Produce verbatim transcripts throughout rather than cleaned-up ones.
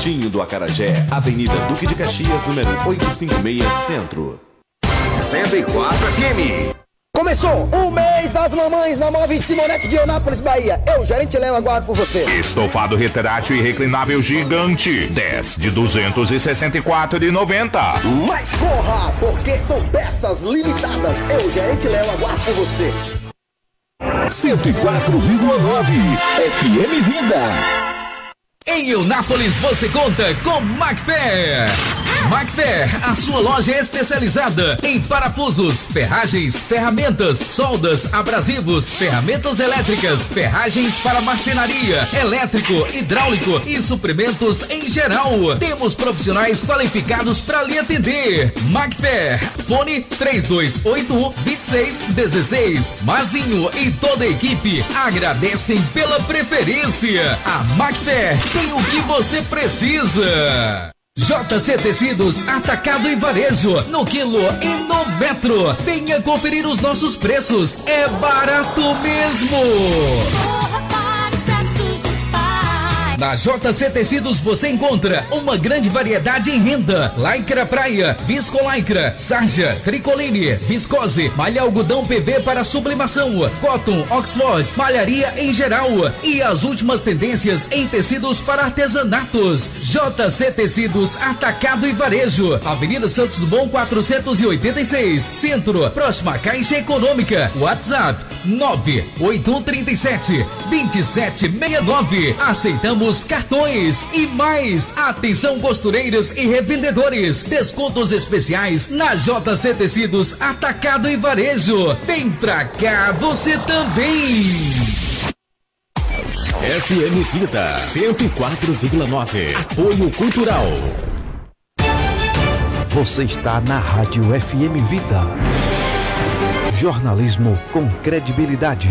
pertinho do Acarajé, Avenida Duque de Caxias, número oitocentos e cinquenta e seis, Centro. cento e quatro F M. Começou o mês das mamães na Móveis Simonete de Eunápolis, Bahia. Eu, gerente Léo, aguardo por você. Estofado retrátil e reclinável gigante, dez de duzentos e sessenta e quatro reais e noventa centavos. Mas corra, porque são peças limitadas. Eu, gerente Léo, aguardo por você. cento e quatro vírgula nove F M Vida. Em Eunápolis você conta com Macfair. Macfair, a sua loja especializada em parafusos, ferragens, ferramentas, soldas, abrasivos, ferramentas elétricas, ferragens para marcenaria, elétrico, hidráulico e suprimentos em geral. Temos profissionais qualificados para lhe atender. Macfair, fone três dois oito um, dois seis um seis. Mazinho e toda a equipe agradecem pela preferência. A Macfair tem o que você precisa. J C Tecidos, atacado e varejo, no quilo e no metro. Venha conferir os nossos preços, é barato mesmo. Na J C Tecidos você encontra uma grande variedade em renda, lycra praia, viscolaicra, sarja, tricoline, viscose, malha algodão P V para sublimação, cotton, Oxford, malharia em geral e as últimas tendências em tecidos para artesanatos. J C Tecidos, atacado e varejo, Avenida Santos Dumont quatrocentos e oitenta e seis, Centro, próxima Caixa Econômica. WhatsApp nove oito um três sete, dois sete seis nove. Aceitamos cartões e mais. Atenção costureiras e revendedores, descontos especiais na J C Tecidos, atacado e varejo. Vem pra cá você também. F M Vida cento e quatro vírgula nove. Apoio Cultural. Você está na Rádio F M Vida. Jornalismo com credibilidade.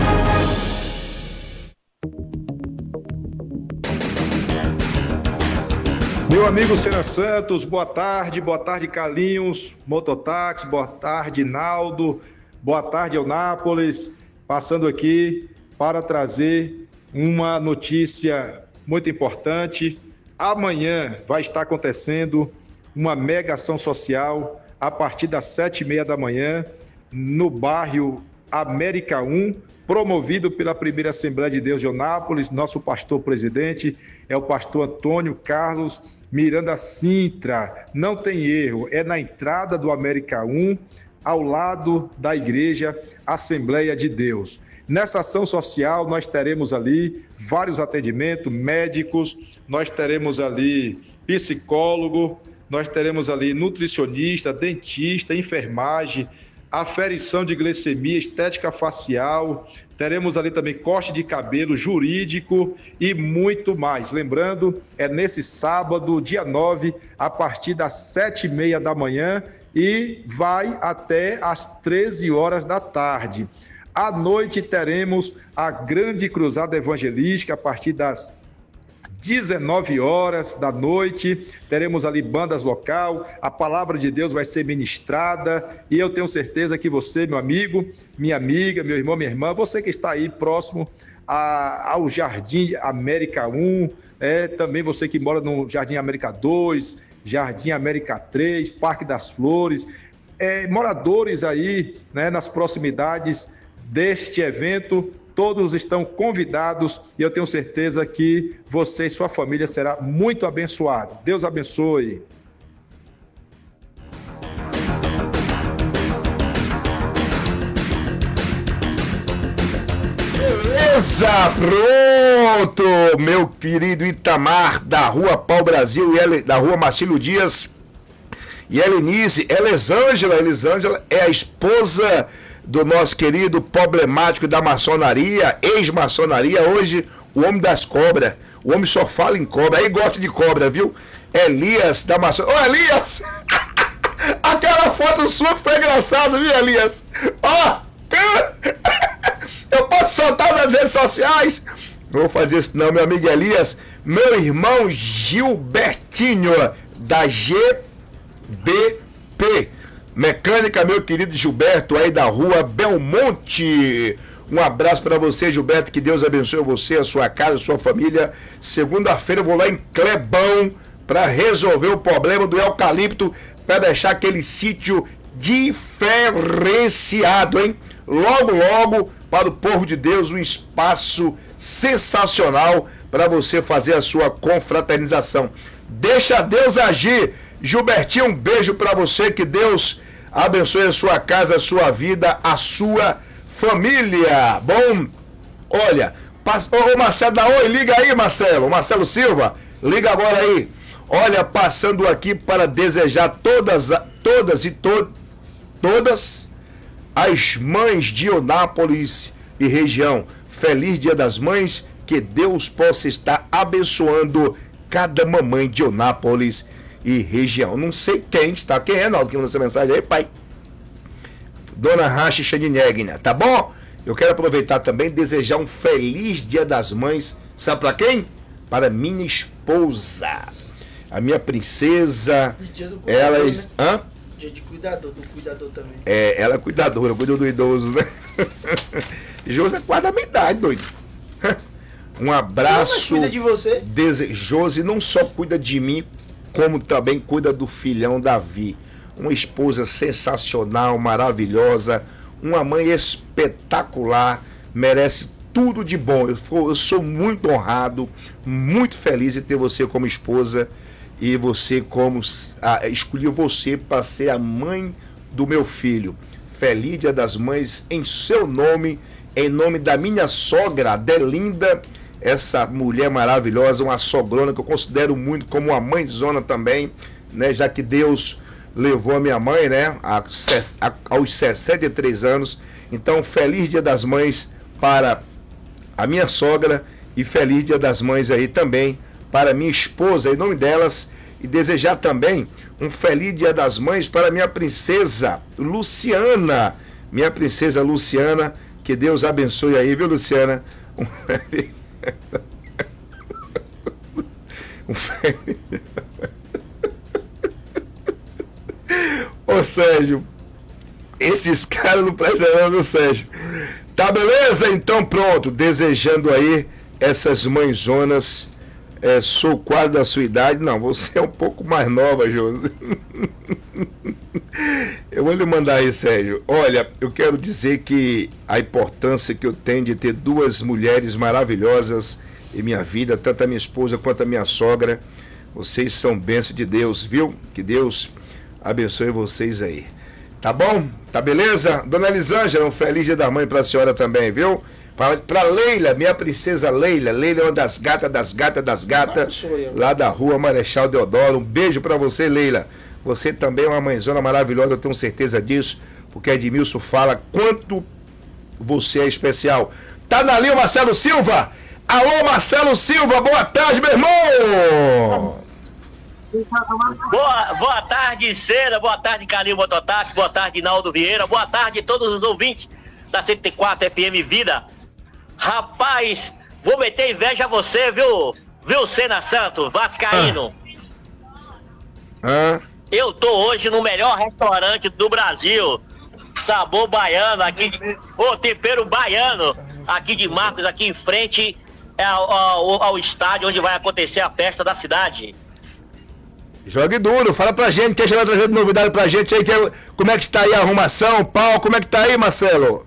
Meu amigo Senna Santos, boa tarde, boa tarde Carlinhos, Mototáxi, boa tarde Naldo, boa tarde Eunápolis, passando aqui para trazer uma notícia muito importante. Amanhã vai estar acontecendo uma mega ação social a partir das sete e meia da manhã no bairro América um, promovido pela primeira Assembleia de Deus de Eunápolis. Nosso pastor presidente é o pastor Antônio Carlos Miranda Sintra. Não tem erro, é na entrada do América um, ao lado da igreja Assembleia de Deus. Nessa ação social nós teremos ali vários atendimentos médicos, nós teremos ali psicólogo, nós teremos ali nutricionista, dentista, enfermagem, aferição de glicemia, estética facial, teremos ali também corte de cabelo, jurídico e muito mais. Lembrando, é nesse sábado, dia nove, a partir das sete e meia da manhã e vai até às treze horas da tarde. À noite teremos a grande cruzada evangelística a partir das dezenove horas da noite, teremos ali bandas local, a palavra de Deus vai ser ministrada e eu tenho certeza que você, meu amigo, minha amiga, meu irmão, minha irmã, você que está aí próximo a, ao Jardim América um, é, também você que mora no Jardim América dois, Jardim América três, Parque das Flores, é, moradores aí, né, nas proximidades deste evento, todos estão convidados e eu tenho certeza que você e sua família será muito abençoado. Deus abençoe. Beleza, pronto, meu querido Itamar, da Rua Pau Brasil, e da Rua Marcílio Dias, e Helenice, Elisângela, Elisângela é a esposa do nosso querido problemático da maçonaria, ex-maçonaria, hoje o homem das cobras, o homem só fala em cobra, aí gosta de cobra, viu? Elias da maçonaria. Ô, Elias! Aquela foto sua foi engraçada, viu, Elias? Ó! Eu posso soltar nas redes sociais? Não vou fazer isso não, meu amigo Elias. Meu irmão Gilbertinho, da G B P Mecânica, meu querido Gilberto, aí da Rua Belmonte. Um abraço para você, Gilberto, que Deus abençoe você, a sua casa, a sua família. Segunda-feira eu vou lá em Clebão para resolver o problema do eucalipto, para deixar aquele sítio diferenciado, hein? Logo, logo, para o povo de Deus, um espaço sensacional para você fazer a sua confraternização. Deixa Deus agir. Gilbertinho, um beijo para você, que Deus abençoe a sua casa, a sua vida, a sua família. Bom, olha, pass... ô Marcelo, dá oi, liga aí, Marcelo, Marcelo Silva, liga agora aí. Olha, passando aqui para desejar todas, todas e to... todas as mães de Eunápolis e região, feliz Dia das Mães, que Deus possa estar abençoando cada mamãe de Eunápolis e região. Não sei quem está, quem é, Naldo, que mandou essa mensagem aí, pai? Dona Racha Xandinegna, tá bom? Eu quero aproveitar também e desejar um feliz Dia das Mães, sabe para quem? Para minha esposa, a minha princesa. Ela é... Né? Hã? Dia de cuidador, do cuidador também. É, ela é cuidadora, cuida do idoso, né? Josi é quase da minha idade, doido. Um abraço. Sim, cuida de você. Dese... Josi não só cuida de mim, como também cuida do filhão Davi. Uma esposa sensacional, maravilhosa, uma mãe espetacular, merece tudo de bom. Eu, eu sou muito honrado, muito feliz de ter você como esposa e você como ah, escolhi você para ser a mãe do meu filho. Feliz Dia das Mães em seu nome, em nome da minha sogra, Adelinda, essa mulher maravilhosa, uma sogrona que eu considero muito como uma mãezona também, né? Já que Deus levou a minha mãe, né, a, a, aos sessenta e três anos. Então, feliz Dia das Mães para a minha sogra e feliz Dia das Mães aí também para minha esposa, em nome delas, e desejar também um feliz Dia das Mães para minha princesa Luciana, minha princesa Luciana, que Deus abençoe aí, viu, Luciana? Um feliz... um feliz... Ô Sérgio, esses caras não prestam não, viu, Sérgio? Tá beleza? Então pronto, desejando aí essas mãezonas, é, sou quase da sua idade, não, você é um pouco mais nova, Josi. Eu vou lhe mandar aí, Sérgio. Olha, eu quero dizer que a importância que eu tenho de ter duas mulheres maravilhosas em minha vida, tanto a minha esposa quanto a minha sogra, vocês são bênção de Deus, viu? Que Deus abençoe vocês aí. Tá bom? Tá beleza? Dona Elisângela, um feliz Dia da Mãe pra senhora também, viu? Pra, pra Leila, minha princesa Leila. Leila é uma das gatas, das gatas, das gatas, lá da rua Marechal Deodoro. Um beijo pra você, Leila. Você também é uma mãezona maravilhosa, eu tenho certeza disso, porque Edmilson fala quanto você é especial. Tá na linha o Marcelo Silva? Alô, Marcelo Silva, boa tarde, meu irmão! Boa, boa tarde, Cera, boa tarde, Calil Mototáxi, boa tarde, Naldo Vieira, boa tarde a todos os ouvintes da cento e quatro F M Vida. Rapaz, vou meter inveja a você, viu, viu, Sena Santos, vascaíno. Ah. Eu tô hoje no melhor restaurante do Brasil, sabor baiano, aqui, de, ô, tempero baiano, aqui de Marcos, aqui em frente ao, ao, ao estádio onde vai acontecer a festa da cidade. Jogue duro, fala pra gente, quem já vai trazer novidade pra gente aí, que é, como é que está aí a arrumação, pau, como é que tá aí, Marcelo?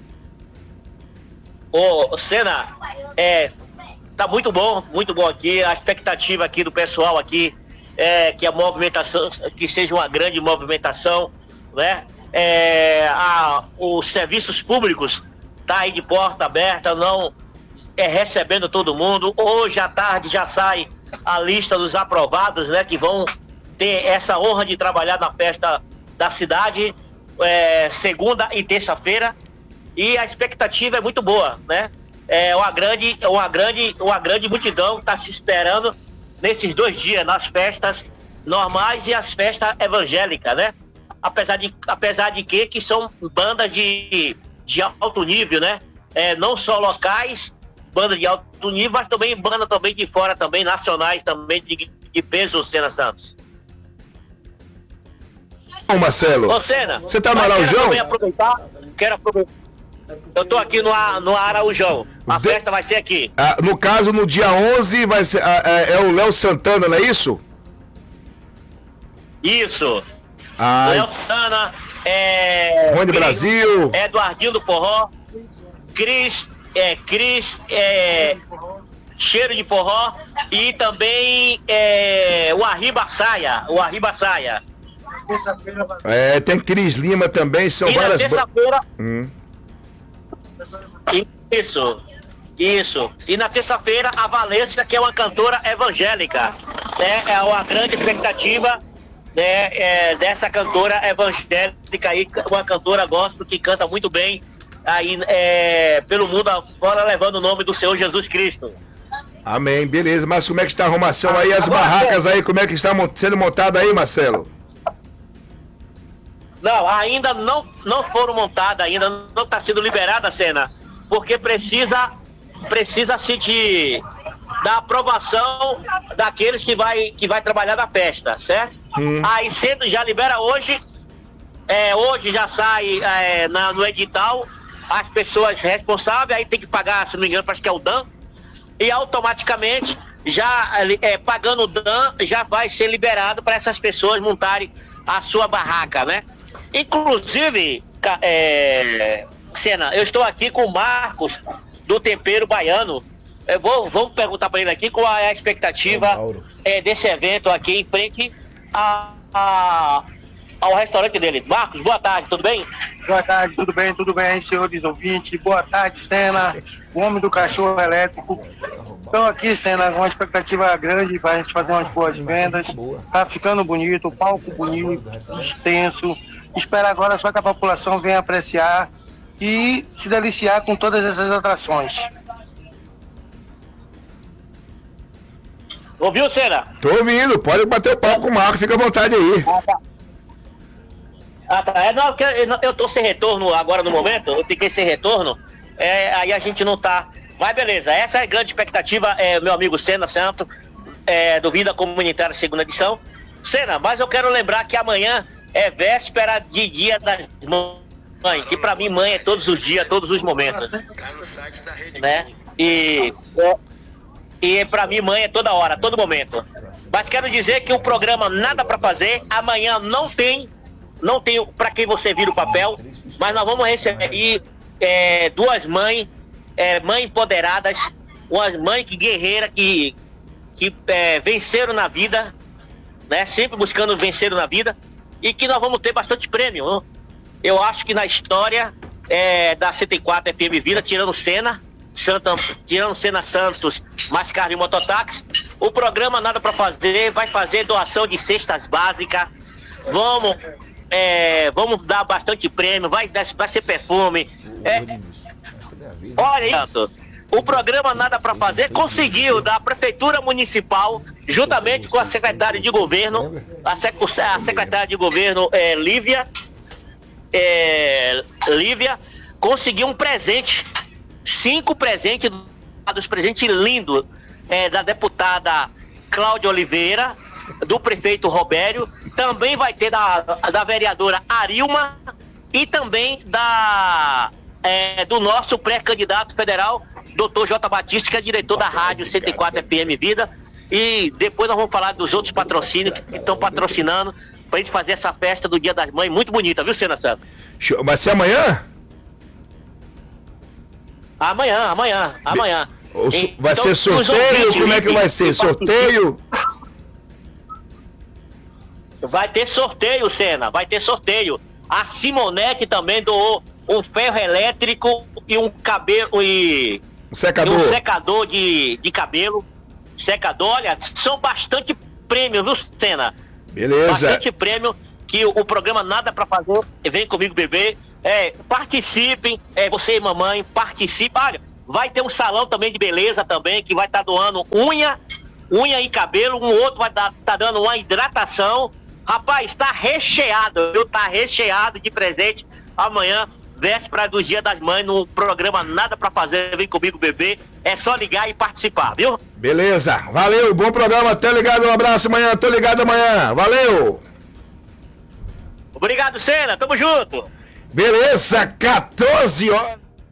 Ô, Sena, é, tá muito bom, muito bom aqui, a expectativa aqui do pessoal aqui é que a movimentação, que seja uma grande movimentação, né? É, a, os serviços públicos tá aí de porta aberta, não é recebendo todo mundo. Hoje à tarde já sai a lista dos aprovados, né, que vão ter essa honra de trabalhar na festa da cidade, é, segunda e terça-feira, e a expectativa é muito boa, né? É uma grande, uma grande, uma grande multidão está se esperando nesses dois dias, nas festas normais e as festas evangélicas, né? Apesar de, apesar de que, que são bandas de, de alto nível, né? É, não só locais, banda de alto nível, mas também banda também de fora, também nacionais, também de, de peso, Sena Santos. Ô Marcelo, Ô, Sena, você tá no Araujão? Quero aproveitar, quero aproveitar, Eu tô aqui no, no Araújão. A de... festa vai ser aqui. Ah, no caso, no dia onze, vai ser, ah, é, é o Léo Santana, não é isso? Isso. Ah, Léo Santana, é... Rony Brasil. Eduardinho do Forró. Cris, é, Cris, é... Cheiro de Forró. E também é... o Arriba Saia. O Arriba Saia. É, tem Cris Lima também, são e várias... na terça-feira... Hum. Isso, isso. E na terça-feira, a Valesca, que é uma cantora evangélica. Né? É uma grande expectativa, né, é, dessa cantora evangélica aí, uma cantora gospel que canta muito bem aí, é, pelo mundo afora, levando o nome do Senhor Jesus Cristo. Amém, beleza. Mas como é que está a arrumação aí, as barracas aí, como é que está sendo montada aí, Marcelo? Não, ainda não, não foram montadas, ainda não está sendo liberada a cena, porque precisa, precisa-se de, da aprovação daqueles que vai, que vai trabalhar na festa, certo? Hum. Aí sendo, já libera hoje, é, hoje já sai é, na, no edital as pessoas responsáveis, aí tem que pagar, se não me engano, acho que é o D A M, e automaticamente, já é, pagando o D A M, já vai ser liberado para essas pessoas montarem a sua barraca, né? Inclusive, é, Sena, eu estou aqui com o Marcos do Tempero Baiano. Eu vou, vamos perguntar para ele aqui qual é a expectativa é, desse evento aqui em frente a, a, ao restaurante dele. Marcos, boa tarde, tudo bem? Boa tarde, tudo bem, tudo bem, senhores ouvintes. Boa tarde, Sena, o homem do cachorro elétrico. Então aqui, Sena, uma expectativa grande para a gente fazer umas boas vendas. Tá ficando bonito, o palco bonito, extenso. Espero agora só que a população venha apreciar e se deliciar com todas essas atrações. Ouviu, Sena? Tô ouvindo, pode bater o papo com o Marco, fica à vontade aí. Ah, tá. Ah, tá. É, não, eu, eu tô sem retorno agora no momento, eu fiquei sem retorno, é, aí a gente não tá. Mas beleza, essa é a grande expectativa, é, meu amigo Sena Santo, é, do Vida Comunitária segunda edição. Sena, mas eu quero lembrar que amanhã é véspera de Dia das Mães, que pra mim mãe é todos os dias, todos os momentos, né? E, e pra mim mãe é toda hora, todo momento. Mas quero dizer que o programa Nada Pra Fazer, amanhã não tem, não tem pra quem você vira o papel, mas nós vamos receber é, duas mães, é, mães empoderadas, umas mães que guerreiras, que, que é, venceram na vida, né? Sempre buscando vencer na vida. E que nós vamos ter bastante prêmio. Não? Eu acho que na história é, da cento e quatro F M Vida, tirando Sena, Santa, tirando Sena Santos, mais carne e mototáxi, o programa Nada Pra Fazer vai fazer doação de cestas básicas. Vamos, é, vamos dar bastante prêmio, vai, vai ser perfume. É, olha isso. O programa Nada Pra Fazer conseguiu da Prefeitura Municipal, juntamente com a secretária de governo, a, sec a secretária de governo é, Lívia, é, Lívia, conseguiu um presente, cinco presentes, dos presentes lindos, é, da deputada Cláudia Oliveira, do prefeito Robério, também vai ter da, da vereadora Arilma e também da, é, do nosso pré-candidato federal, doutor J. Batista, que é diretor da rádio cento e quatro F M Vida. E depois nós vamos falar dos outros patrocínios que estão patrocinando pra gente fazer essa festa do Dia das Mães muito bonita, viu, Sena Santos? Vai ser amanhã? Amanhã, amanhã, amanhã. O, e, vai então, ser sorteio? Como é que vai ser? Sorteio? Vai ter sorteio, Sena, vai ter sorteio. A Simonete também doou um ferro elétrico e um cabelo e um secador, e um secador de, de cabelo. Secador, olha, são bastante prêmios, viu, Sena? Beleza. Bastante prêmio que o, o programa Nada Pra Fazer, Vem Comigo Bebê. É, participem, é, você e mamãe, participem. Olha, vai ter um salão também de beleza também, que vai estar tá doando unha, unha e cabelo. Um outro vai estar tá dando uma hidratação. Rapaz, tá recheado, viu? Tá recheado de presente amanhã, véspera do Dia das Mães, no programa Nada Pra Fazer, Vem Comigo Bebê. É só ligar e participar, viu? Beleza, valeu, bom programa, até ligado, um abraço amanhã, tô ligado amanhã, valeu! Obrigado, Sena, tamo junto! Beleza, quatorze horas.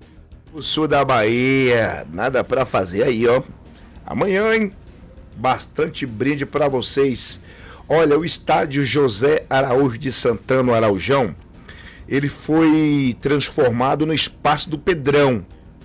O sul da Bahia, nada pra fazer aí, ó. Amanhã, hein? Bastante brinde pra vocês. Olha, o estádio José Araújo de Santana, no Araujão, ele foi transformado no espaço do Pedrão.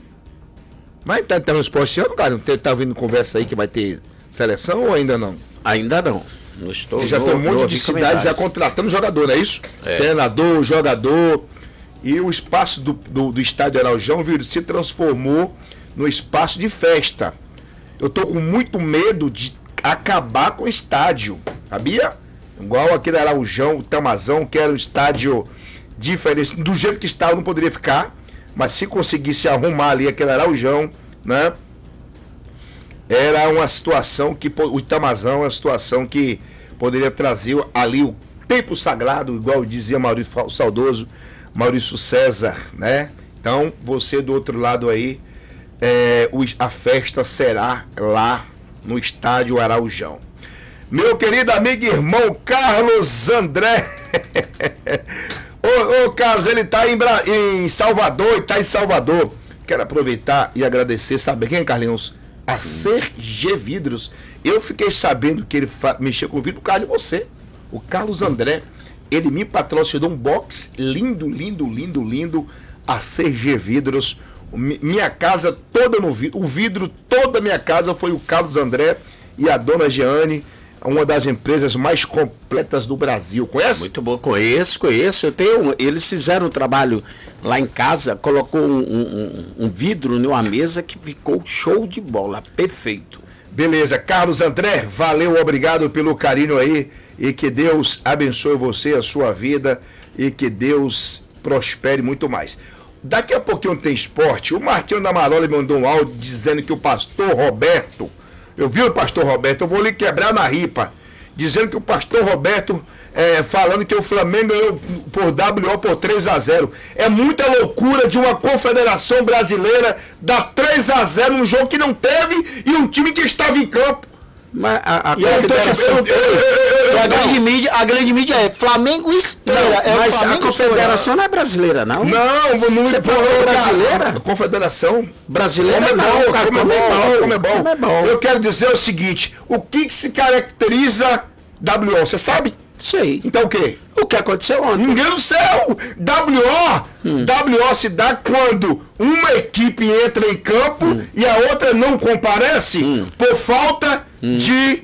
Mas tá, tá no esporte ano, cara? Tá ouvindo conversa aí que vai ter seleção ou ainda não? Ainda não. Não estou. Já tem um monte de cidades já contratando jogador, não é isso? É. Treinador, jogador. E o espaço do, do, do estádio Araujão se transformou no espaço de festa. Eu tô com muito medo de acabar com o estádio, sabia? Igual aquele Araujão, o Tamazão, que era um estádio diferente. Do jeito que estava não poderia ficar, mas se conseguisse arrumar ali aquele Araujão, né? Era uma situação que, o Tamazão é uma situação que poderia trazer ali o tempo sagrado, igual dizia Maurício Saudoso, Maurício César, né? Então, você do outro lado aí, é, a festa será lá no estádio Araujão. Meu querido amigo e irmão Carlos André. ô, ô Carlos, ele tá em, Bra... em Salvador, ele tá em Salvador. Quero aproveitar e agradecer, sabe quem, Carlinhos? A C G Vidros. Eu fiquei sabendo que ele fa... mexeu com o vidro por causa de você. O Carlos André, ele me patrocinou um box lindo, lindo, lindo, lindo. A C G Vidros. Minha casa toda no vidro. O vidro toda a minha casa foi o Carlos André e a dona Jeane, uma das empresas mais completas do Brasil. Conhece? Muito bom, conheço, conheço. Eu tenho, eles fizeram um trabalho lá em casa, colocou um, um, um vidro numa mesa que ficou show de bola, perfeito. Beleza, Carlos André, valeu, obrigado pelo carinho aí, e que Deus abençoe você, a sua vida, e que Deus prospere muito mais. Daqui a pouquinho tem esporte. O Marquinhos da Marola me mandou um áudio dizendo que o pastor Roberto, eu vi o pastor Roberto, eu vou lhe quebrar na ripa, dizendo que o pastor Roberto, é, falando que o Flamengo ganhou por W O por três a zero. É muita loucura de uma confederação brasileira dar três a zero num jogo que não teve e um time que estava em campo. Mas a, a, confederação, eu, eu, eu, eu, a, grande mídia, a grande mídia é Flamengo espera. Não, é mas Flamengo a confederação espera. Não é brasileira, não? Não, não Você falou brasileira? A confederação brasileira como não, é bom, cara, como, como, é bom, como é bom. Como é bom. Eu quero dizer o seguinte, o que, que se caracteriza W O, você sabe? Sei. Então o quê? O que aconteceu ontem? Ninguém do céu! W O! Hum. W O se dá quando uma equipe entra em campo hum. e a outra não comparece hum. por falta hum. de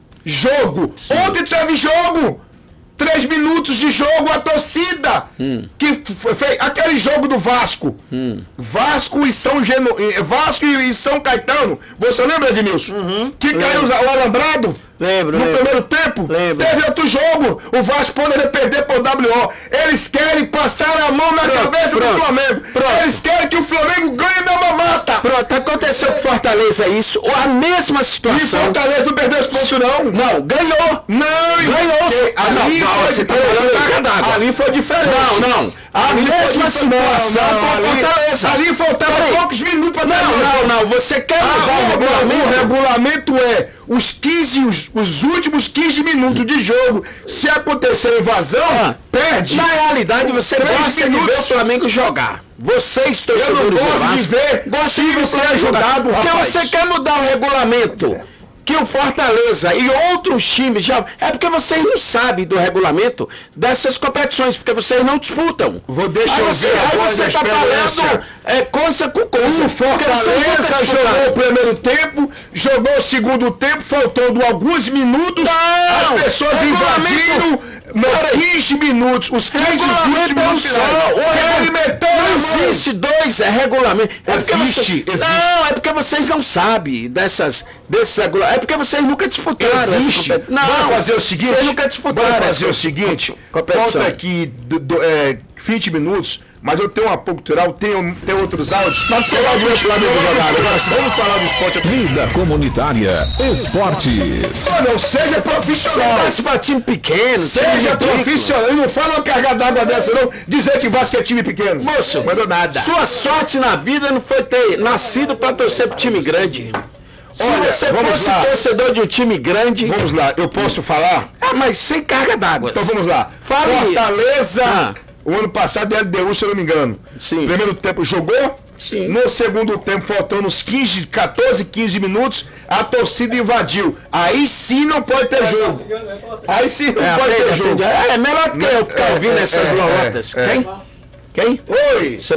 jogo. Sim. Ontem teve jogo! Três minutos de jogo, a torcida! Hum. Que fez aquele jogo do Vasco. Hum. Vasco e São Geno... Vasco e São Caetano. Você lembra, Edmilson? Uhum. Que caiu o alambrado? Lembro, no lembro. primeiro tempo, lembro. Teve outro jogo. O Vasco poderia perder por W O. Eles querem passar a mão na pronto, cabeça pronto, do Flamengo. Pronto. Eles querem que o Flamengo ganhe da mamata. Pronto, aconteceu com Fortaleza isso. A mesma situação. E Fortaleza não perdeu esse ponto, não. Não, ganhou. Não, ganhou. Ah, não, ali não, foi, você tá falando ali foi diferente. Não, não. A ali mesma situação com Fortaleza. Ali faltavam poucos minutos para Não, não, não. Você quer ah, mudar o regulamento? O regulamento é os quinze, os, os últimos quinze minutos de jogo. Se acontecer invasão, ah, perde. Na realidade, você gosta minutos. de ver o Flamengo jogar. Vocês, torcedores do Vasco, de ver gostam de ser ajudado, porque rapaz. Você quer mudar o regulamento. Que o Fortaleza e outros times já... É porque vocês não sabem do regulamento dessas competições, porque vocês não disputam. Vou deixar eu ver. Aí você está falando é, coisa com coisa. O Fortaleza jogou o primeiro tempo, jogou o segundo tempo, faltando alguns minutos. Não, as pessoas invadiram... quinze minutos, os quinze minutos só. Não existe dois é regulamento. É existe, você, existe. Não, é porque vocês não sabem dessas, desses regulamentos. É porque vocês nunca disputaram. Existe. Não, vamos fazer o seguinte. Vocês nunca disputaram. Vamos fazer o seguinte. Falta aqui do, do, é, vinte minutos. Mas eu tenho uma cultural, tenho, tenho outros áudios. Mas você vai de outro lado do jogado. Agora vamos falar do esporte. Vida comunitária, esporte. Não, seja profissional. Isso para time pequeno. Seja profissional. Eu não falo uma carga d'água dessa, não. Dizer que Vasco é time pequeno. Moço, mandou nada. Sua sorte na vida não foi ter nascido para torcer pro time grande. Se Olha, você fosse lá. torcedor de um time grande... Vamos lá, eu posso falar? Ah, mas sem carga d'água. Então vamos lá. Fale. Fortaleza... Ah. O ano passado era L D U, se eu não me engano. Sim. Primeiro tempo jogou, Sim. No segundo tempo, faltando uns quinze, quatorze, quinze minutos, a torcida invadiu. Aí sim não pode ter jogo. Aí sim não é, pode ter jogo. É melhor que eu ficar é, ouvindo é, essas é, lorotas. É, Quem? É. Quem? Oi! Cê...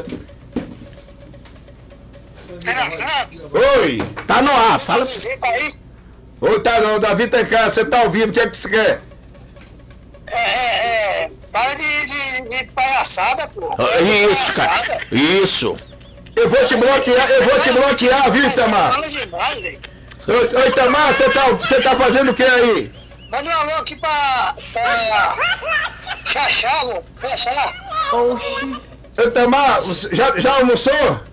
Oi! Tá no ar, fala. Oi, tá não, Davi tá em casa, você tá ao vivo, o que é que você quer? É, é, é. Para de, de, de palhaçada, pô. Ah, isso, palhaçada. cara. Isso. Eu vou te bloquear, eu vou te bloquear, viu, Itamar? Fala demais, velho. Ô, Itamar, você tá, você tá fazendo o que aí? Manda um alô aqui pra... pra... Xaxá, louco. Xaxá. Oxi. Ô, Itamar, já, já almoçou?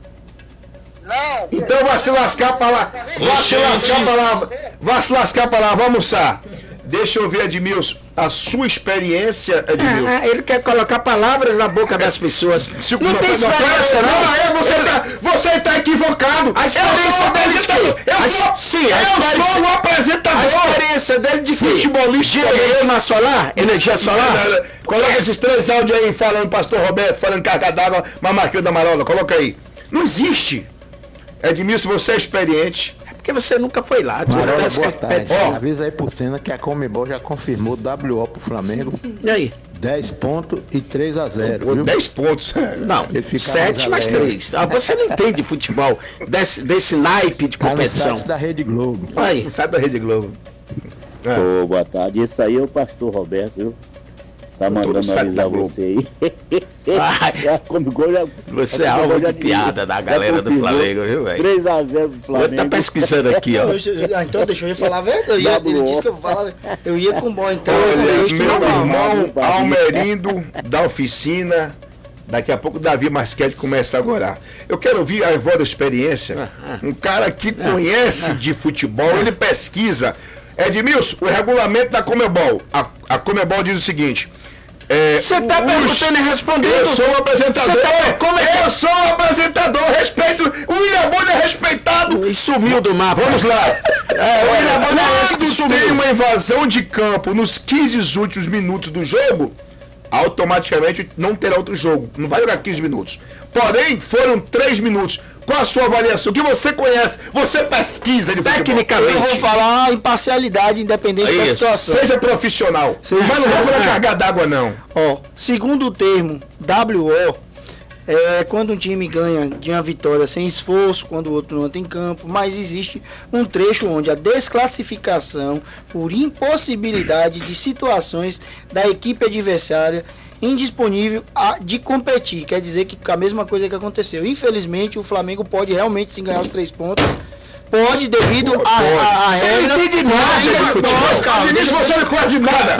Não. Então vai se lascar pra lá. Vai se lascar pra lá. Vai se lascar pra lá, vamos almoçar. Deixa eu ver, Edmilson, a sua experiência, Edmilson. Ah, ele quer colocar palavras na boca das pessoas. Se, não, não tem experiência, não. Não, é, você tá, você tá equivocado. A experiência dele de quê? Eu sou, sim, a eu sou o apresentador. A experiência dele de quê? Futebolista. De na solar? Energia solar? Coloca esses três áudios aí, falando Pastor Roberto, falando carga d'água, Mamarquinho da Marola. Coloca aí. Não existe. Edmilson, você é experiente. É porque você nunca foi lá. Marola, boa tarde. Oh. Avisa aí por cena que a Conmebol já confirmou W O pro Flamengo. E aí? dez pontos e três a zero. Viu? dez pontos? Não, sete mais três. Ah, você não entende de futebol, desse, desse naipe de competição. Tá no site da Rede Globo. Aí. No site da Rede Globo. É. Oh, boa tarde. Isso aí é o pastor Roberto, viu? Tá mandando avisar você aí. já, já, você é alvo de piada da galera do Flamengo, viu, velho? três a zero do Flamengo. Tá pesquisando aqui, ó. Então deixa eu falar a verdade. Ele disse que eu falava. Eu ia com o bom, então. Olha, meu irmão Almerindo da oficina. Daqui a pouco o Davi Masquete começa agora. Eu quero ouvir a voz da experiência. Um cara que conhece de futebol, ele pesquisa. Edmilson, o regulamento da Conmebol. A, a Conmebol diz o seguinte. Você é, tá perguntando e respondendo? Eu sou o apresentador. Tá, como é que... Eu sou o apresentador. Respeito. O William Bonner é respeitado. E sumiu do mapa. Vamos lá. É, o William Bonner quando tem uma invasão de campo nos quinze últimos minutos do jogo, automaticamente não terá outro jogo. Não vai jogar quinze minutos. Porém, foram três minutos. Qual a sua avaliação? O que você conhece? Você pesquisa de tecnicamente. Eu vou falar a imparcialidade independente é da situação. Seja profissional. Seja Mas não vou falar carga d'água, não. Ó, segundo o termo W O, é quando um time ganha de uma vitória sem esforço, quando o outro não entra em campo, mas existe um trecho onde a desclassificação por impossibilidade de situações da equipe adversária indisponível a, de competir. Quer dizer que a mesma coisa que aconteceu. Infelizmente, o Flamengo pode realmente sim ganhar os três pontos. Pode, devido a, a, a você regra. Você não entende nada de futebol, cara. Você não entende nada.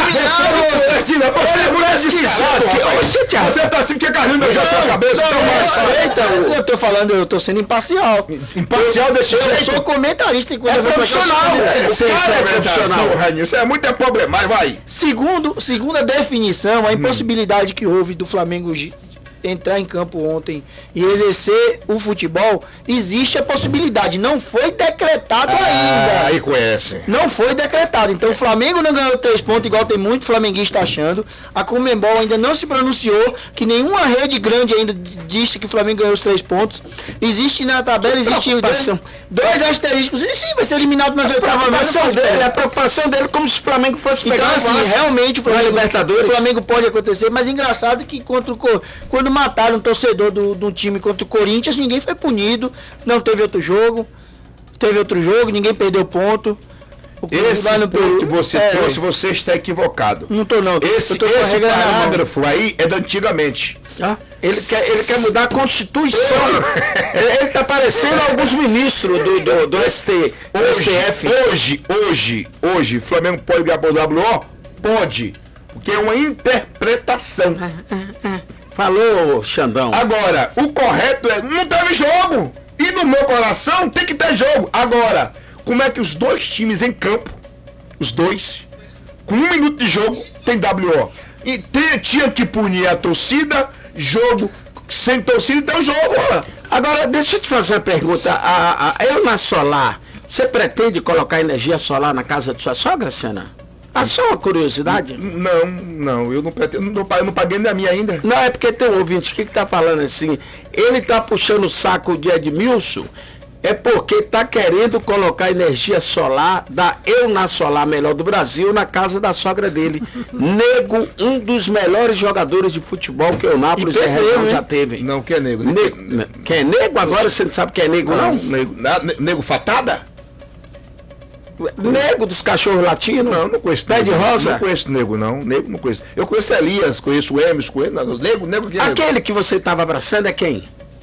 Você é muito desquisado. Você tá assim que carrinho beijar sua cabeça. Então, eu tô falando, eu tô sendo imparcial. Imparcial desse jeito? Eu sou comentarista. É profissional. Você é profissional. Isso é muito problemático, vai. Segundo, segundo a definição, a impossibilidade que houve do Flamengo entrar em campo ontem e exercer o futebol, existe a possibilidade, não foi decretado ah, ainda. Aí conhece. Não foi decretado, então o Flamengo não ganhou três pontos, igual tem muito flamenguista achando. A Conmebol ainda não se pronunciou, que nenhuma rede grande ainda disse que o Flamengo ganhou os três pontos. Existe na tabela, existe dois, dois asteriscos, e sim, vai ser eliminado nas oitavas. É a preocupação dele como se o Flamengo fosse pegar então, assim, realmente o Flamengo, Libertadores. o Flamengo pode acontecer, mas engraçado que contra o, quando mataram um torcedor do, do time contra o Corinthians, ninguém foi punido, não teve outro jogo, teve outro jogo, ninguém perdeu ponto. O esse no ponto que você é, trouxe, você está equivocado. Não tô não. Esse, tô esse parágrafo aí é da antigamente. Ah, ele, quer, ele quer mudar a Constituição. ele está parecendo alguns ministros do, do, do, S T, do hoje, S T F. Hoje, hoje, hoje, o Flamengo pode ganhar o W O? Pode. Porque é uma interpretação. Ah, ah, ah. Falou, Xandão. Agora, o correto é, não teve jogo. E no meu coração tem que ter jogo. Agora, como é que os dois times em campo, os dois, com um minuto de jogo, tem W O? E tem, tinha que punir a torcida, jogo sem torcida, então jogo. Agora, deixa eu te fazer uma pergunta. A, a, eu na solar, você pretende colocar energia solar na casa de sua sogra, Senna? Ah, só uma curiosidade? Não, não, eu não pretendo, não, eu não paguei nem a minha ainda. Não, é porque tem um ouvinte aqui que tá falando assim, ele tá puxando o saco de Edmilson, é porque tá querendo colocar energia solar da Eunasolar melhor do Brasil na casa da sogra dele. Nego, um dos melhores jogadores de futebol que o Eunápolis e a região já teve. Não, que é nego? Nego quem é nego? Agora você não sabe quem é nego, não? não? Nego, nego fatada? Nego dos cachorros latinos? Não, não conheço. Pé de rosa? Não conheço nego, não. Nego não conheço. Eu conheço Elias, conheço o Emerson, conheço. Nego, nego que é Aquele nego? que você estava abraçando é quem?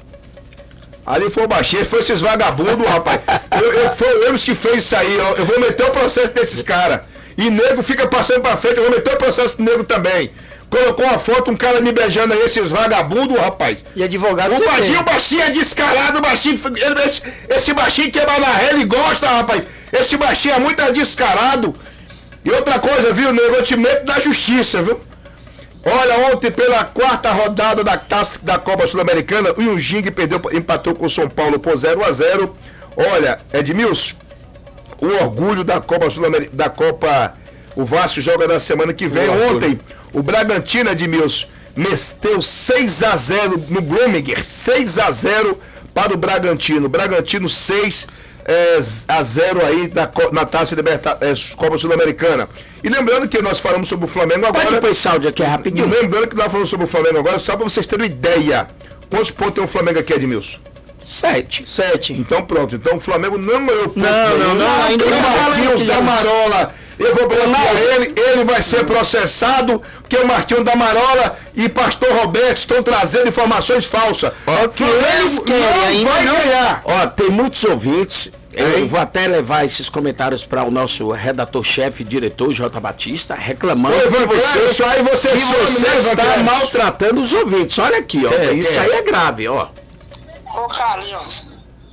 Ali foi o baixinho, foi esses vagabundos, rapaz. Eu, eu, foi o Emerson que fez isso aí, ó. Eu vou meter o processo desses caras. E nego fica passando pra frente, eu vou meter o processo do nego também. Colocou uma foto, um cara me beijando aí, esses vagabundos, rapaz. E advogado O você baixinho, tem. o baixinho é descarado, o baixinho. Ele, esse, esse baixinho quebra na ré, ele gosta, rapaz. Esse baixinho é muito descarado. E outra coisa, viu, nego? Eu te meto da justiça, viu? Olha, ontem pela quarta rodada da taça da Copa Sul-Americana, o Yujing perdeu, empatou com o São Paulo por zero a zero. Olha, Edmilson, o orgulho da Copa Sul-Americana, da Copa, o Vasco joga na semana que vem. Ontem, o Bragantino, Edmilson, meteu seis a zero no Blooming, seis a zero para o Bragantino. Bragantino seis a zero aí da, na Taça Liberta, é, Copa Sul-Americana. E lembrando que nós falamos sobre o Flamengo agora. Pode pôr esse áudio aqui rapidinho. Lembrando que nós falamos sobre o Flamengo agora, só para vocês terem uma ideia. Quantos pontos tem o Flamengo aqui, Edmilson? Sete. Sete. Então pronto. Então o Flamengo não ganhou ponto. Não, não, não, ainda tem não. o Marquinhos da Marola. Eu vou bloquear ele, ele vai ser processado, porque o Marquinhos da Marola e Pastor Roberto estão trazendo informações falsas. Ó, que eles querem não vai ainda ganhar. Ó, tem muitos ouvintes. Eu vou até levar esses comentários para o nosso redator-chefe, diretor J. Batista, reclamando Ô, que você, isso aí você, que você some, está né, maltratando os ouvintes. Olha aqui, ó. É, isso é. aí é grave, ó. Ô Carlinhos,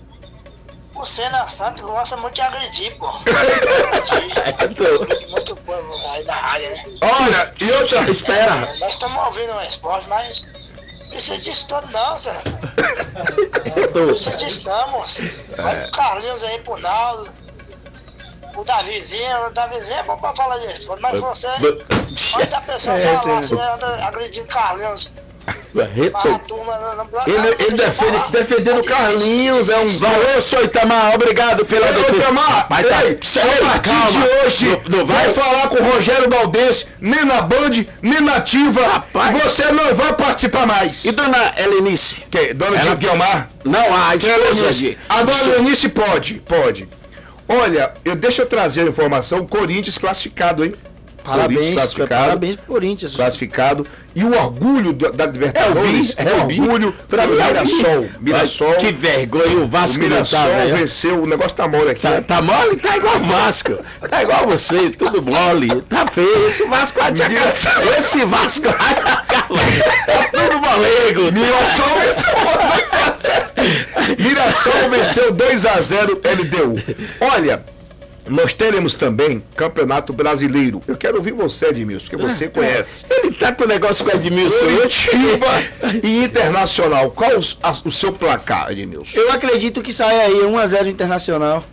você na Santa gosta muito de agredir, pô. Agride muito o povo aí da área, né? Olha, e outra. Espera. É, nós estamos ouvindo uma resposta, mas não precisa disso tudo não, senhor. Não precisa disso não, moço. Vai pro Carlinhos aí, pro Naldo, o Davizinho. O Davizinho é bom pra falar disso, mas você, onde a pessoa É, falar, sim. você anda agredindo Carlinhos. Retor... A turma não, não, não, Ele, ele defende, defendendo o Carlinhos, é um Valeu, senhor Itamar, obrigado pela Ei, defesa. Itamar, Mas tá, ei, a partir calma. de hoje, Não- não vai vai- falar com o Rogério Baldense, nem na Band, nem na Ativa. Rapaz. Você não vai participar mais. E dona Helenice? Que? Dona Ela- de Guilmar? Não, a esposa de... A dona Helenice pode, pode. Olha, eu, deixa eu trazer a informação, o Corinthians classificado, hein? Parabéns, Corinthians classificado. parabéns pro Corinthians. Classificado. E o orgulho da, da Libertadores, É o bi, é o bi. orgulho Pra mim é o bi. Mirassol. Mirassol. Que vergonha, o O Vasco não Mirassol tá, né? venceu, o negócio tá mole aqui. Tá, tá mole? Tá igual o Vasco. Tá igual você, tudo mole. Tá feio. Esse Vasco vai te acabar. Esse Vasco vai te acabar. Tá tudo molego. Mirassol venceu dois a zero. Mirassol venceu dois a zero L D U. Olha, nós teremos também Campeonato Brasileiro. Eu quero ouvir você, Edmilson, que você conhece. Ele tá com o negócio com o Edmilson hoje. Curitiba e Internacional. Qual os- a- o seu placar, Edmilson? Eu acredito que sai aí um a zero Internacional.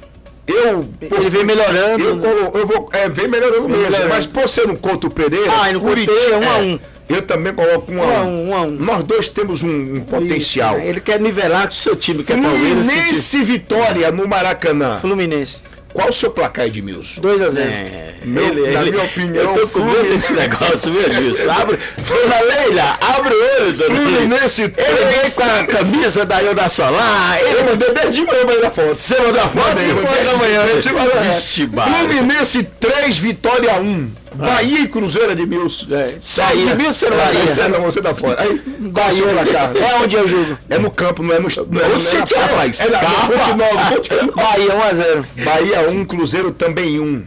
Eu, Ele vem melhorando. Eu, eu, eu vou, é, vem melhorando mesmo, melhorando. mas por ser no Couto Pereira, Ah, e no Couto Pereira, um a um. Eu também coloco um a Um a um. um, um a um. Nós dois temos um, um potencial. Ele quer nivelar com o seu time, que é Palmeiras. que time- Fluminense Vitória no Maracanã. Fluminense. Qual o seu placar, Edmilson? dois a zero. É, Meu- ele, na ele- minha opinião, eu tô com medo Fluminense- desse negócio, viu, Edmilson? Abre, dona Leila, abre o olho, dona Leila. Fluminense Ele vem com a camisa da Ilda Solar. Ele Eu mandei desde de manhã aí na foto. Você mandou a foto Mandei, aí, mandei. depois da manhã. Deixa eu falar. Vixe, Bárbara. Fluminense três, Vitória um. Bahia e Cruzeiro, Edmilson. É. Só Edmilson não Bahia. Bahia. Não, você da fora. Aí, Bahia, qual o seu placar? é onde eu jogo. É no campo, não é no... Não é, Ô, não é City, na praia. rapaz. É na Calma. Fonte Nova, Fonte Nova. Bahia um a zero. Bahia um, Cruzeiro também um.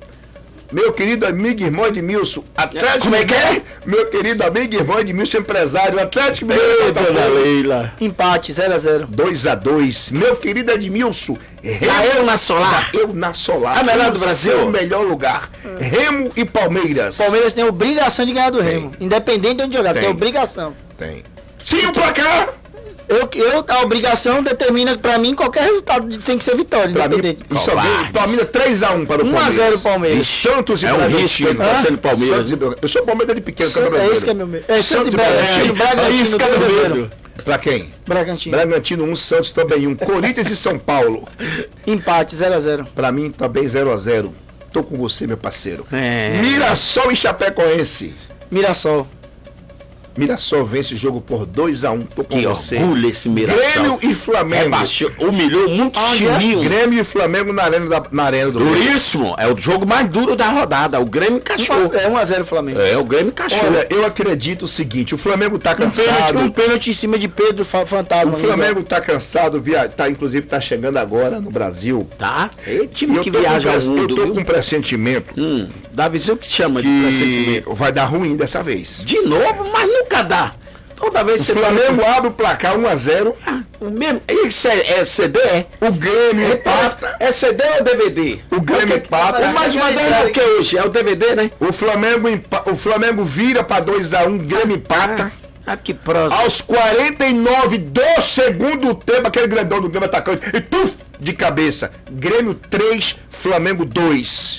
Meu querido amigo e irmão Edmilson, Atlético... Como é que é? Meu querido amigo e irmão Edmilson, empresário, Atlético Mineiro... Ei, dona Leila. Empate, zero a zero. dois a dois. Meu querido Edmilson, Da Eu na Solar. Eu na Solar. A melhor do O Brasil. seu melhor lugar. Remo e Palmeiras. Palmeiras tem obrigação de ganhar do Remo. Independente de onde jogar, tem, Tem. obrigação. Tem. Sim, o placar. Eu, eu, a obrigação determina que pra mim qualquer resultado tem que ser vitória. Pra mim, isso alguém domina três a um para o Palmeiras. um a zero Palmeiras. E Santos e É um Bragantino. risco ele tá sendo Palmeiras. Santos e- Eu sou Palmeiras de pequeno, Santos- Campeonato é esse que é meu medo. É, Santos e Bragantino. Bragantino, É isso que é meu dois a zero. medo. Pra quem? Bragantino. Bragantino um, Santos também um. Corinthians e São Paulo. Empate, zero a zero. Pra mim também zero a zero. Tô com você, meu parceiro. É. Mirassol e Chapecoense. Mirassol. Mirassol vence o jogo por dois a um. Tô com Que você. orgulho esse Mirassol. Grêmio e Flamengo. Rebaixou, humilhou muito Onde é? chininho. Grêmio e Flamengo na arena, da, na arena do Grêmio. Duríssimo. É o jogo mais duro da rodada. O Grêmio encaixou. É um a zero Flamengo. É, o Grêmio encaixou. Olha, eu acredito o seguinte, o Flamengo tá Um pênalti, cansado. um pênalti em cima de Pedro Fa- Fantasma. O Flamengo tá cansado, via, tá, inclusive tá chegando agora no Brasil. Tá? É time E que eu tô viaja com, ao press- mundo, Eu tô viu? com um pressentimento Hum, Davizinho que te chama de que pressentimento. vai dar ruim dessa vez. De novo, mas nunca dá. Toda vez O que você Flamengo tá... abre o placar um a zero. O mesmo... Isso é, é C D? É? O Grêmio empata. É C D ou D V D? O Grêmio empata. É mais moderno é o que hoje? É o D V D, né? O Flamengo, empa- o Flamengo vira pra dois a um, Grêmio empata. Ah, que próximo. Aos quarenta e nove do segundo tempo, aquele grandão do Grêmio atacante. E tuf, de cabeça. Grêmio três, Flamengo dois.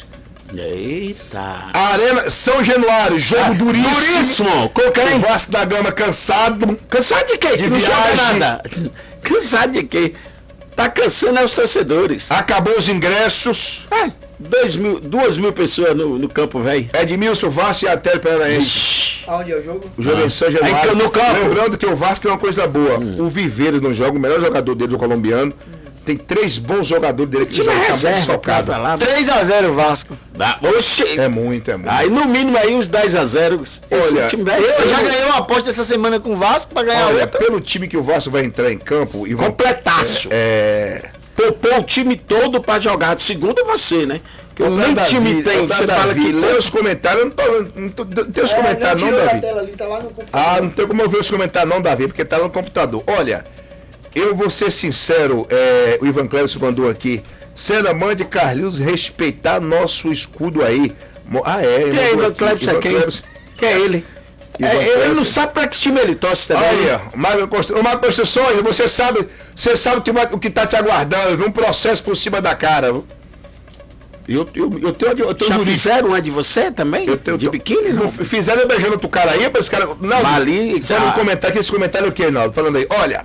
Eita. Arena São Januário, jogo Ah, duríssimo. duríssimo. Com quem? O Vasco da Gama cansado. Cansado de quê? De Que não joga viagem. nada. Cansado de quê? Tá cansando é os torcedores. Acabou os ingressos. É, dois mil, duas mil pessoas no, no campo, velho. Edmilson, Vasco e Até Paranaense. Aonde é o jogo? O jogo Ah. em São Januário. Aí, no campo. Lembrando que o Vasco tem uma coisa boa. O Viveiros não joga, o melhor jogador dele, o colombiano. Tem três bons jogadores dele que Time jogam reserva, socado. cara, lá. três a zero Vasco. Ah, oxe. É muito, é muito. Aí no mínimo aí uns dez a zero. Esse Olha, time vai- Eu já ganhei uma aposta essa semana com o Vasco pra ganhar Olha, outra. pelo time que o Vasco vai entrar em campo e vai- Completaço. É. Poupou o time todo pra jogar. Segundo você, né? Que Ô, nem Davi, time tem. ô, Você Davi, fala que lê os comentários, eu não tô. Não tô não tem os comentários, não, Davi. ali, tá lá no computador. Ah, não tem como eu ver os comentários, não, Davi, porque tá no computador. Olha, eu vou ser sincero, é, o Ivan Cléber mandou aqui. Cena, mande Carlinhos respeitar nosso escudo aí. Mo- Ah, é. E aí, Ivan Cleber, é quem? Quem é ele? Ivan É, ele Cleber. não sabe pra que time ele torce também. Olha, Mário Constru- ô, Mário Construções, você sabe, você sabe o que, vai- o que tá te aguardando, viu? Um processo por cima da cara. Viu? Eu, eu, eu tenho, eu tenho Já jurista. fizeram uma de você também? Eu tenho, de biquíni, não? Fizeram eu beijando o cara aí, mas esse cara. Não, Mas ali, só ah. no comentário, que esse comentário é o que, Naldo? Falando aí, olha.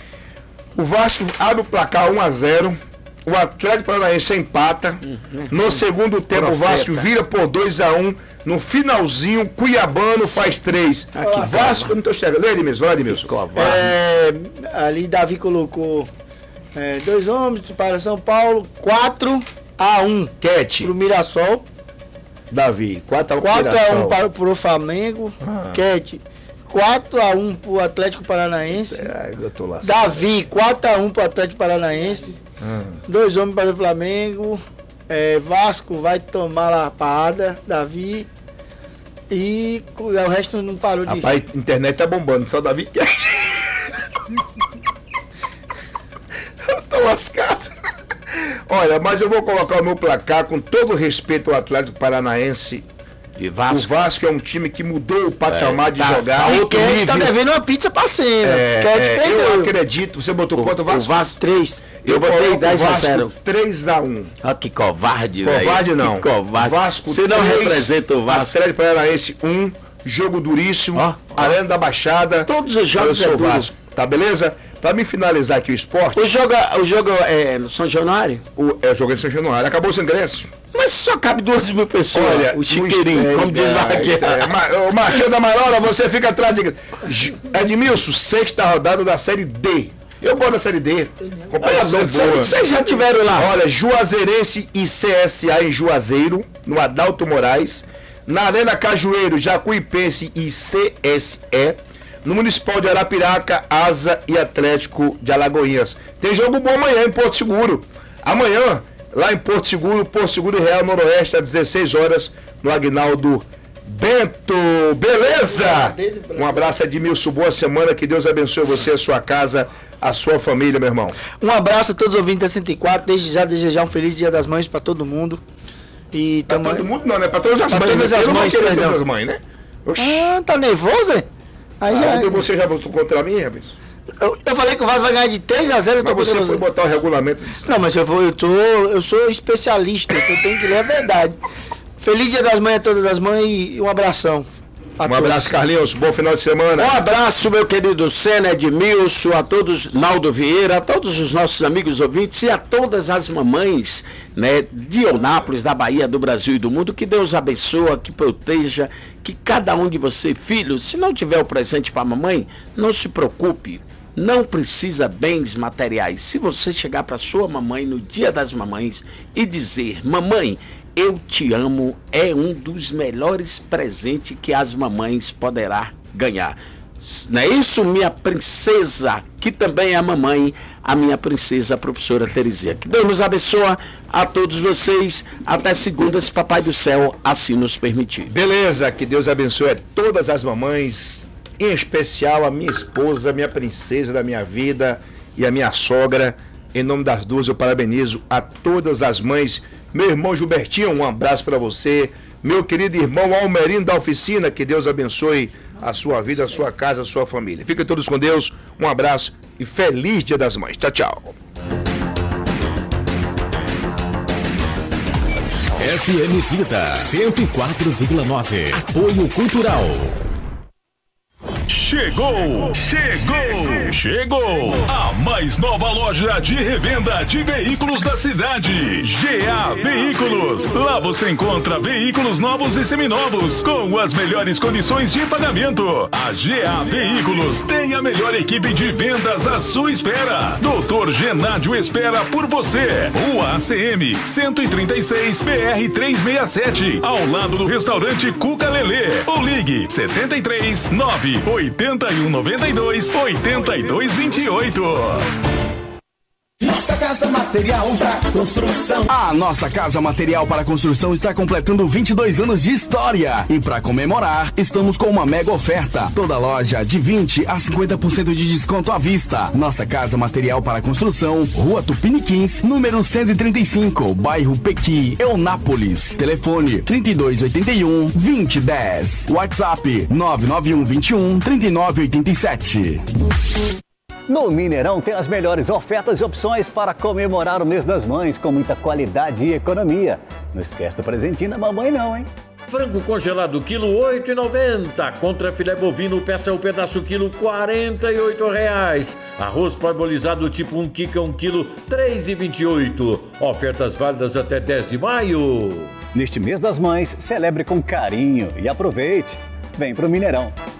O Vasco abre o placar um a zero. O Atlético Paranaense empata. No segundo tempo, o Profeta. Vasco vira por dois a um. No finalzinho, Cuiabano faz três. Ah, que Vasco, eu não tô chegando. Lê, Edmilson, vai, Edmilson. É, ali Davi colocou é, dois homens para São Paulo, quatro a um Cat, pro Mirassol, Davi, quatro a um. quatro a um para pro Flamengo, Ah. Cat, quatro a um pro Atlético Paranaense, Ai, eu tô lá. Davi, quatro a um pro Atlético Paranaense, Hum. dois homens para o Flamengo, é, Vasco vai tomar lapada, Davi, e o resto não parou de... Rapaz, a internet tá bombando, só Davi. Eu tô lascado. Olha, mas eu vou colocar o meu placar com todo respeito ao Atlético Paranaense. E Vasco. O Vasco é um time que mudou o patamar É, de tá- jogar. tá E outro Cat tá nível. devendo uma pizza pra cena. É, Cat é, perdeu. eu acredito, você botou quanto o O Vasco? Vasco três. Eu coloco botei o dez a Vasco zero. três a um. Olha que covarde, velho. Covarde não. Que covarde. Vasco Você não três, representa o Vasco. Atlético Paranaense um, jogo duríssimo, Ó, ó. Arena da Baixada. Todos os jogos eu sou é duro. Vasco, tá beleza? Pra me finalizar aqui o esporte, O jogo, o jogo é no São Januário? o, é o jogo em São Januário, acabou os ingressos. Mas só cabe duas mil pessoas. Olha, o chiqueirinho, no- como diz é, Marquinhos. é, Ma- O Marquinhos da Marola, você fica atrás de. Ju- Edmilson, sexta rodada da Série D. Eu boto na Série D. Competição boa. Vocês já tiveram lá? Olha, Juazeirense e C S A em Juazeiro, no Adalto Moraes. Na Arena Cajueiro, Jacuipense e C S E. No Municipal de Arapiraca, Asa e Atlético de Alagoinhas. Tem jogo bom amanhã em Porto Seguro. Amanhã, lá em Porto Seguro, Porto Seguro e Real Noroeste, às dezesseis horas, no Aguinaldo Bento. Beleza? Um abraço, Edmilson. Boa semana. Que Deus abençoe você, a sua casa, a sua família, meu irmão. Um abraço a todos os ouvintes da cento e quatro. Desde já desejar um feliz Dia das Mães pra todo mundo. E Pra tamo... todo mundo não, né? Pra todas as Pra mães. todas né? as Eu não vou mães, querer perdão. todas as mães, né? Oxi. Ah, tá nervoso, hein? Aí Ah, já... onde você já votou contra mim, rapaz? Eu, eu falei que o Vasco vai ganhar de três a zero. Mas você poderoso. Foi botar o regulamento. Não, mas eu, vou, eu, tô, eu sou especialista, então eu tenho que ler a verdade. Feliz Dia das Mães a todas as mães e um abração. Um todos. Abraço, Carlinhos. Bom final de semana. Um abraço, meu querido Senna, Edmilson, a todos, Naldo Vieira, a todos os nossos amigos ouvintes e a todas as mamães, né, de Eunápolis, da Bahia, do Brasil e do mundo. Que Deus abençoe, que proteja, que cada um de vocês, filhos, se não tiver o presente para a mamãe, não se preocupe. Não precisa bens materiais. Se você chegar para sua mamãe no Dia das Mamães e dizer: mamãe, eu te amo, é um dos melhores presentes que as mamães poderá ganhar. Não é isso, minha princesa, que também é a mamãe, a minha princesa, a professora Terezinha. Que Deus nos abençoe a todos vocês. Até segunda, se Papai do Céu assim nos permitir. Beleza, que Deus abençoe todas as mamães, em especial a minha esposa, a minha princesa da minha vida e a minha sogra. Em nome das duas, eu parabenizo a todas as mães. Meu irmão Gilbertinho, um abraço para você. Meu querido irmão Almerino da Oficina, que Deus abençoe a sua vida, a sua casa, a sua família. Fiquem todos com Deus, um abraço e feliz Dia das Mães. Tchau, tchau. F M Vida cento e quatro vírgula nove. Apoio Cultural. Chegou, chegou, chegou a mais nova loja de revenda de veículos da cidade, G A Veículos. Lá você encontra veículos novos e seminovos com as melhores condições de pagamento. A G A Veículos tem a melhor equipe de vendas à sua espera. Doutor Genádio espera por você. Rua A C M cento e trinta e seis, B R trezentos e sessenta e sete, ao lado do restaurante Cuca Lelê. Ou ligue setenta e três, nove oitenta e um, noventa e dois, oitenta e dois, vinte e oito. Nossa Casa Material para Construção. A Nossa Casa Material para Construção está completando vinte e dois anos de história. E para comemorar, estamos com uma mega oferta. Toda loja de vinte a cinquenta por cento de desconto à vista. Nossa Casa Material para Construção, Rua Tupiniquins, número cento e trinta e cinco, bairro Pequi, Eunápolis. Telefone trinta e dois, oitenta e um, vinte, dez. WhatsApp nove nove um, vinte e um, trinta e nove, oitenta e sete. No Mineirão tem as melhores ofertas e opções para comemorar o mês das mães com muita qualidade e economia. Não esquece do presentinho da mamãe não, hein? Frango congelado, quilo oito reais e noventa centavos. Contra filé bovino, peça o pedaço, quilo quarenta e oito reais. Arroz parbolizado tipo um quica, um quilo, três reais e vinte e oito centavos. Ofertas válidas até dez de maio. Neste mês das mães, celebre com carinho e aproveite. Vem pro Mineirão.